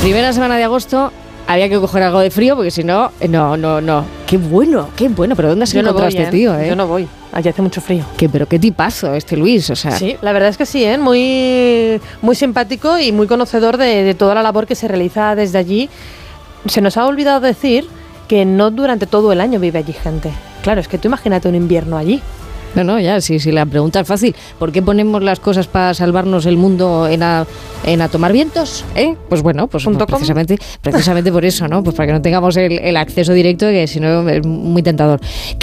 Primera semana de agosto. Había que coger algo de frío porque si no, no. Qué bueno. ¿Pero dónde has encontrado este tío, Yo no voy. Allí hace mucho frío. Pero qué tipazo este Luis, o sea. Sí, la verdad es que sí, muy, muy simpático y muy conocedor de toda la labor que se realiza desde allí. Se nos ha olvidado decir que no durante todo el año vive allí gente. Claro, es que tú imagínate un invierno allí. No, ya, sí, la pregunta es fácil. ¿Por qué ponemos las cosas para salvarnos el mundo en a tomar vientos? Pues bueno, pues precisamente por eso, ¿no? Pues para que no tengamos el acceso directo, que si no es muy tentador.